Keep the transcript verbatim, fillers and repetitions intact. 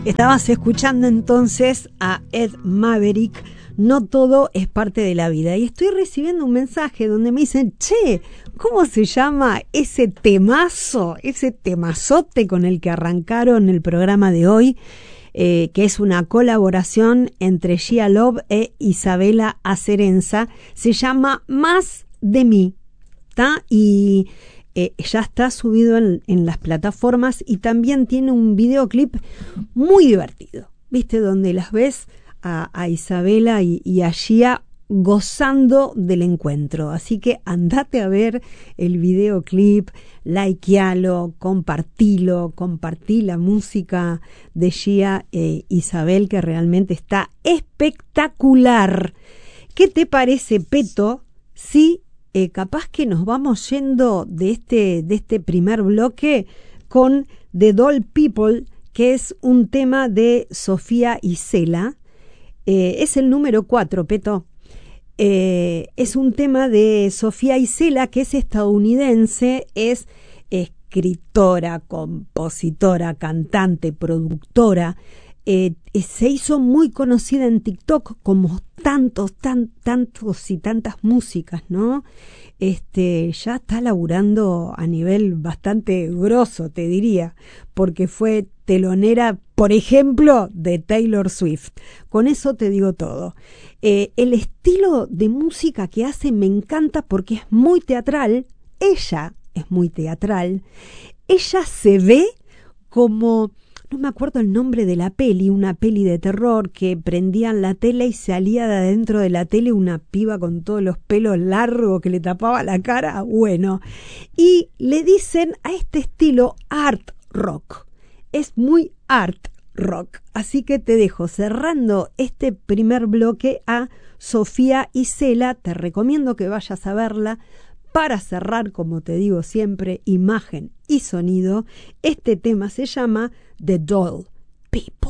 Estabas escuchando entonces a Ed Maverick, No todo es parte de la vida. Y estoy recibiendo un mensaje donde me dicen, che, ¿cómo se llama ese temazo, ese temazote con el que arrancaron el programa de hoy? Eh, que es una colaboración entre Gia Love e Isabela Acerenza. Se llama Más de mí, ¿tá? Y eh, ya está subido en, en las plataformas y también tiene un videoclip muy divertido, ¿viste? Donde las ves a, a Isabela y, y a Gia gozando del encuentro. Así que andate a ver el videoclip, likealo, compartilo, compartí la música de Gia e Isabel, que realmente está espectacular. ¿Qué te parece, Peto, si eh, capaz que nos vamos yendo de este, de este primer bloque con The Doll People, que es un tema de Sofía Isela? Eh, es el número cuatro, Peto. Eh, es un tema de Sofía Isela, que es estadounidense, es escritora, compositora, cantante, productora. Eh, se hizo muy conocida en TikTok, como tantos, tan, tantos y tantas músicas, ¿no? Este, ya está laburando a nivel bastante grosso, te diría, porque fue telonera, por ejemplo, de Taylor Swift. Con eso te digo todo. Eh, el estilo de música que hace me encanta porque es muy teatral. Ella es muy teatral. Ella se ve como, no me acuerdo el nombre de la peli, una peli de terror que prendían la tele y salía de adentro de la tele una piba con todos los pelos largos que le tapaba la cara. Bueno, y le dicen a este estilo art rock. Es muy art rock. Así que te dejo cerrando este primer bloque a Sofía Isela. Te recomiendo que vayas a verla. Para cerrar, como te digo siempre, imagen y sonido, este tema se llama The Doll People.